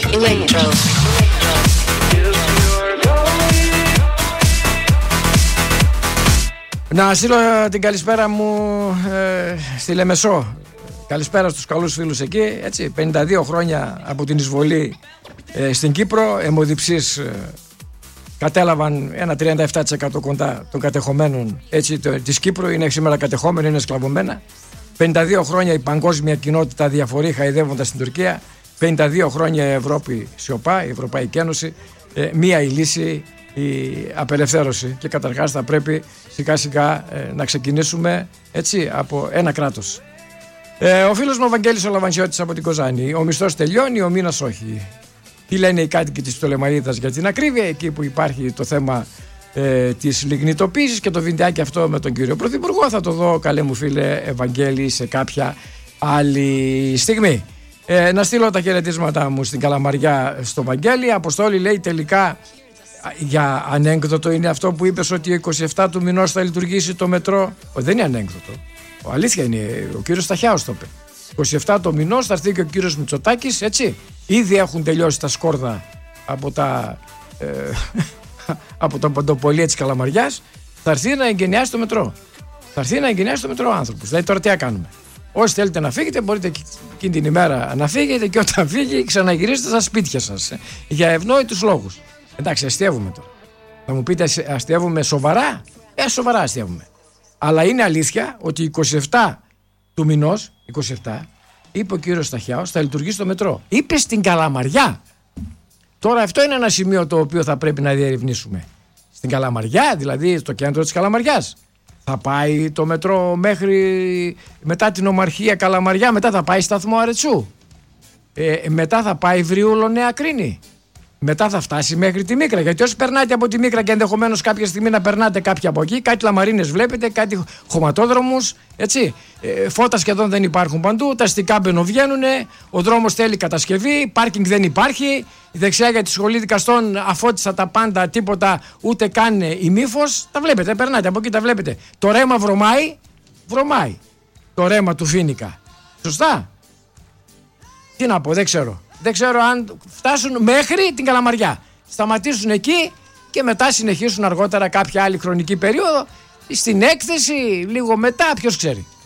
Electro. Να στείλω την καλησπέρα μου στη Λεμεσό. Καλησπέρα στους καλούς φίλους εκεί. Έτσι, 52 χρόνια από την εισβολή στην Κύπρο. Αιμοδιψείς κατέλαβαν ένα 37% κοντά των κατεχομένων της Κύπρου. Είναι σήμερα κατεχόμενοι, είναι σκλαβωμένα. 52 χρόνια η παγκόσμια κοινότητα διαφορεί χαϊδεύοντας την Τουρκία. 52 χρόνια η Ευρώπη σιωπά, η Ευρωπαϊκή Ένωση. Μία η λύση, η απελευθέρωση. Και καταρχάς θα πρέπει σιγά σιγά να ξεκινήσουμε έτσι από ένα κράτος. Ο φίλος μου ο Βαγγέλης ο Λαβανσιώτης από την Κοζάνη. Ο μισθός τελειώνει, ο μήνας όχι. Τι λένε οι κάτοικοι της Πτολεμαΐδας για την ακρίβεια, εκεί που υπάρχει το θέμα της λιγνητοποίησης, και το βιντεάκι αυτό με τον κύριο Πρωθυπουργό θα το δω, καλέ μου φίλε Ευαγγέλη, σε κάποια άλλη στιγμή. Να στείλω τα χαιρετίσματα μου στην Καλαμαριά στο Βαγγέλη. Αποστόλη λέει τελικά για ανέκδοτο είναι αυτό που είπες ότι 27 του μηνός θα λειτουργήσει το μετρό. Δεν είναι ανέκδοτο. Αλήθεια είναι, ο κύριος Σταχιάος το είπε. 27 το μηνός θα έρθει και ο κύριος Μητσοτάκης, έτσι. Ήδη έχουν τελειώσει τα σκόρδα από τα παντοπολία της Καλαμαριάς. Θα έρθει να εγκαινιάσει το μετρό. Θα έρθει να εγκαινιάσει το μετρό ο άνθρωπος. Δηλαδή τώρα τι κάνουμε. Όσοι θέλετε να φύγετε, μπορείτε εκείνη την ημέρα να φύγετε και όταν φύγει ξαναγυρίσετε στα σπίτια σας. Για ευνόητους λόγους. Εντάξει, αστείευουμε τώρα. Θα μου πείτε, αστείευουμε σοβαρά? Σοβαρά αστείευουμε. Αλλά είναι αλήθεια ότι 27 του μηνός, 27, είπε ο κύριος Σταχιάος, θα λειτουργήσει το μετρό. Είπε στην Καλαμαριά. Τώρα αυτό είναι ένα σημείο το οποίο θα πρέπει να διερευνήσουμε. Στην Καλαμαριά, δηλαδή στο κέντρο της Καλαμαριάς. Θα πάει το μετρό μέχρι μετά την Ομαρχία Καλαμαριά, μετά θα πάει σταθμό Αρετσού. Μετά θα πάει Βριούλο Νέα Κρίνη. Μετά θα φτάσει μέχρι τη Μίκρα. Γιατί όσοι περνάτε από τη Μίκρα και ενδεχομένως κάποια στιγμή να περνάτε κάποιοι από εκεί, κάτι λαμαρίνες βλέπετε, κάτι χωματόδρομους, έτσι. Φώτα σχεδόν δεν υπάρχουν παντού, τα αστικά μπαινοβγαίνουνε, ο δρόμος θέλει κατασκευή, πάρκινγκ δεν υπάρχει, η δεξιά για τη σχολή δικαστών αφώτισα τα πάντα, τίποτα, ούτε καν ημίφος. Τα βλέπετε, περνάτε από εκεί, τα βλέπετε. Το ρέμα βρωμάει. Το ρέμα του Φίνικα. Σωστά. Τι να πω, δεν ξέρω. Δεν ξέρω αν φτάσουν μέχρι την Καλαμαριά. Σταματήσουν εκεί και μετά συνεχίσουν αργότερα κάποια άλλη χρονική περίοδο. Στην έκθεση, λίγο μετά, ποιος ξέρει.